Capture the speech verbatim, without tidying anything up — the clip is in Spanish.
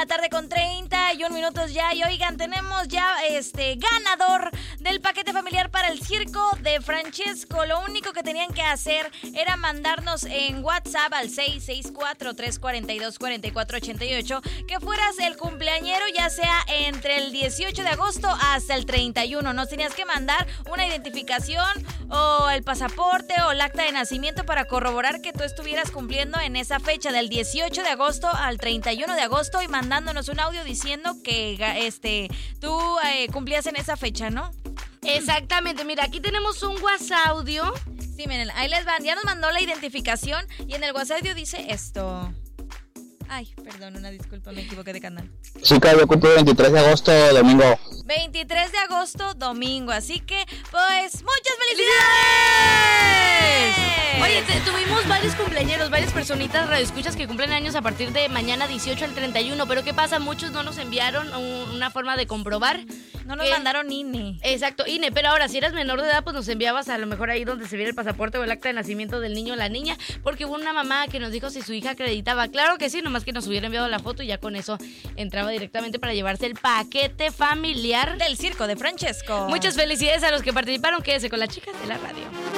la tarde con treinta y un minutos ya. Y oigan, tenemos ya este ganador del paquete familiar para el circo de Francesco. Lo único que tenían que hacer era mandarnos en WhatsApp al seis seis cuatro, tres cuatro dos, cuatro cuatro ocho ocho que fueras el cumpleañero, ya sea entre el dieciocho de agosto hasta el treinta y uno. Nos tenías que mandar una identificación o el pasaporte o el acta de nacimiento para corroborar que tú estuvieras cumpliendo en esa fecha del dieciocho de agosto al treinta y uno de agosto y mandándonos un audio diciendo que este tú eh, cumplías en esa fecha, ¿no? Exactamente, mira, aquí tenemos un WhatsApp audio. Sí, miren, ahí les van, ya nos mandó la identificación y en el WhatsApp audio dice esto. Ay, perdón, una disculpa, me equivoqué de canal. Chica, yo cumplo el veintitrés de agosto, domingo. veintitrés de agosto, domingo, así que, pues, ¡muchas felicidades! Oye, te, tuvimos varios cumpleañeros, varias personitas radioescuchas que cumplen años a partir de mañana dieciocho al treinta y uno, pero ¿qué pasa? Muchos no nos enviaron un, una forma de comprobar. No nos que, mandaron I N E. Exacto, I N E, pero ahora si eras menor de edad, pues nos enviabas a lo mejor ahí donde se viera el pasaporte o el acta de nacimiento del niño o la niña, porque hubo una mamá que nos dijo si su hija acreditaba. Claro que sí, nomás que nos hubiera enviado la foto y ya con eso entraba directamente para llevarse el paquete familiar del circo de Francesco. Muchas felicidades a los que participaron, quédese con las chicas de la radio.